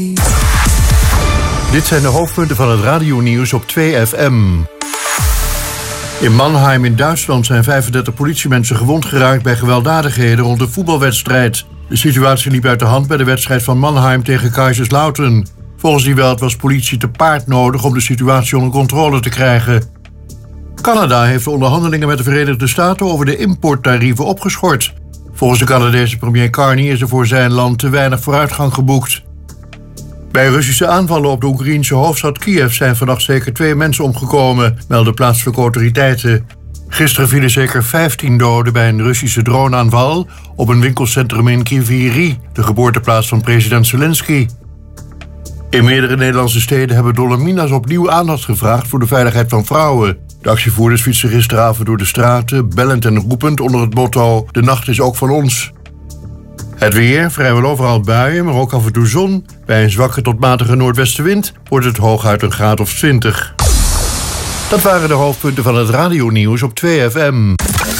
Dit zijn de hoofdpunten van het radionieuws op 2FM. In Mannheim in Duitsland zijn 35 politiemensen gewond geraakt bij gewelddadigheden rond een voetbalwedstrijd. De situatie liep uit de hand bij de wedstrijd van Mannheim tegen Kaiserslautern. Volgens die Welt was politie te paard nodig om de situatie onder controle te krijgen. Canada heeft de onderhandelingen met de Verenigde Staten over de importtarieven opgeschort. Volgens de Canadese premier Carney is er voor zijn land te weinig vooruitgang geboekt. Bij Russische aanvallen op de Oekraïense hoofdstad Kiev zijn vannacht zeker 2 mensen omgekomen, melden plaatselijke autoriteiten. Gisteren vielen zeker 15 doden bij een Russische droneaanval op een winkelcentrum in Kryvyi, de geboorteplaats van president Zelensky. In meerdere Nederlandse steden hebben Dolomina's opnieuw aandacht gevraagd voor de veiligheid van vrouwen. De actievoerders fietsen gisteravond door de straten, bellend en roepend onder het motto: de nacht is ook van ons. Het weer, vrijwel overal buien, maar ook af en toe zon. Bij een zwakke tot matige noordwestenwind wordt het hooguit een graad of 20. Dat waren de hoofdpunten van het radionieuws op 2FM.